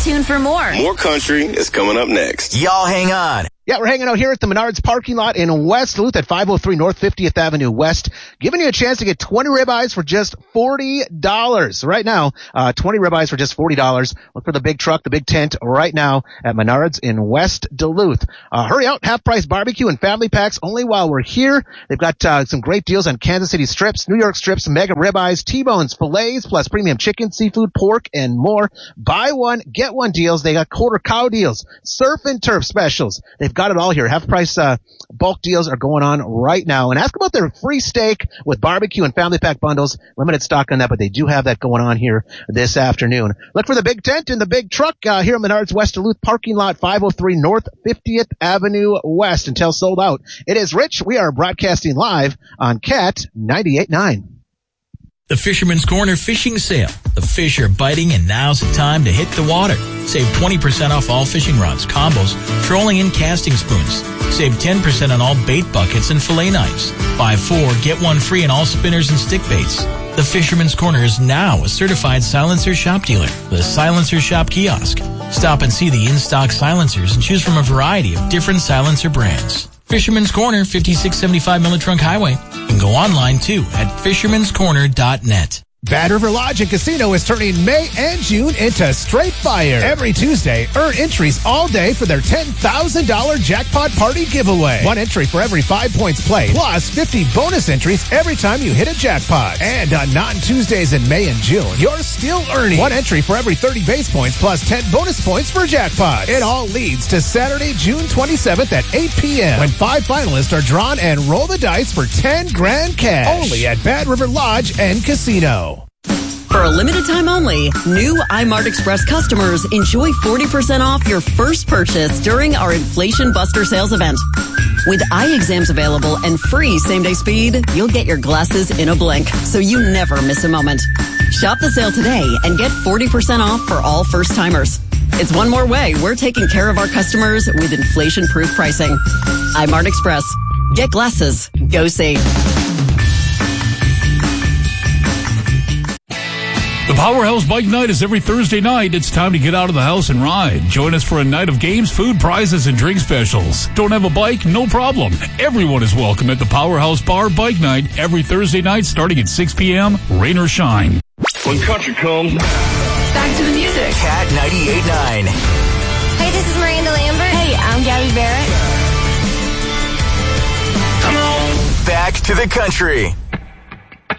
tuned for more. More country is coming up next. Y'all hang on. Yeah, we're hanging out here at the Menards parking lot in West Duluth at 503 North 50th Avenue West, giving you a chance to get 20 ribeyes for just $40. Right now, 20 ribeyes for just $40. Look for the big truck, the big tent right now at Menards in West Duluth. Hurry out, half-price barbecue and family packs only while we're here. They've got some great deals on Kansas City strips, New York strips, mega ribeyes, T-bones, fillets, plus premium chicken, seafood, pork, and more. Buy one, get one deals. They got quarter cow deals, surf and turf specials. They've got it all here. Half price bulk deals are going on right now. And ask about their free steak with barbecue and family pack bundles. Limited stock on that, but they do have that going on here this afternoon. Look for the big tent and the big truck here at Menards West Duluth parking lot, 503 North 50th Avenue West until sold out. It is Rich. We are broadcasting live on Cat 98.9. The Fisherman's Corner Fishing Sale. The fish are biting, and now's the time to hit the water. Save 20% off all fishing rods, combos, trolling, and casting spoons. Save 10% on all bait buckets and fillet knives. Buy 4, get 1 free on all spinners and stick baits. The Fisherman's Corner is now a certified silencer shop dealer with a silencer shop kiosk. Stop and see the in-stock silencers and choose from a variety of different silencer brands. Fisherman's Corner, 5675 Miller Trunk Highway. You can go online, too, at fishermanscorner.net. Bad River Lodge and Casino is turning May and June into straight fire. Every Tuesday, earn entries all day for their $10,000 jackpot party giveaway. 1 entry for every 5 points played, plus 50 bonus entries every time you hit a jackpot. And on non-Tuesdays in May and June, you're still earning 1 entry for every 30 base points, plus 10 bonus points for jackpots. It all leads to Saturday, June 27th at 8 p.m. when 5 finalists are drawn and roll the dice for 10 grand cash. Only at Bad River Lodge and Casino. For a limited time only, new iMart Express customers enjoy 40% off your first purchase during our Inflation Buster sales event. With eye exams available and free same-day speed, you'll get your glasses in a blink, so you never miss a moment. Shop the sale today and get 40% off for all first-timers. It's one more way we're taking care of our customers with inflation-proof pricing. iMart Express. Get glasses. Go see. The Powerhouse Bike Night is every Thursday night. It's time to get out of the house and ride. Join us for a night of games, food, prizes, and drink specials. Don't have a bike? No problem. Everyone is welcome at the Powerhouse Bar Bike Night every Thursday night starting at 6 p.m., rain or shine. When country comes, Back to the music. Cat 98.9. Hey, this is Miranda Lambert. Hey, I'm Gabby Barrett. Back to the country.